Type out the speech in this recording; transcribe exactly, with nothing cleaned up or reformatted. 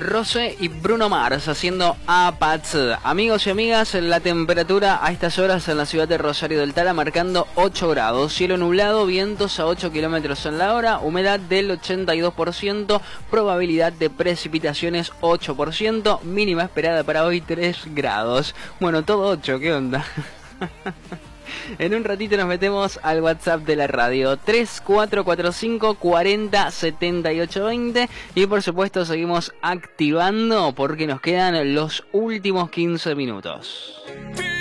Rosé y Bruno Mars haciendo Apats. Amigos y amigas, la temperatura a estas horas en la ciudad de Rosario del Tala marcando ocho grados. Cielo nublado, vientos a ocho kilómetros en la hora, humedad del ochenta y dos por ciento, probabilidad de precipitaciones ocho por ciento, mínima esperada para hoy tres grados. Bueno, todo ocho, ¿qué onda? En un ratito nos metemos al WhatsApp de la radio tres cuatro cuatro cinco cuarenta setenta y ocho veinte y por supuesto seguimos activando porque nos quedan los últimos quince minutos.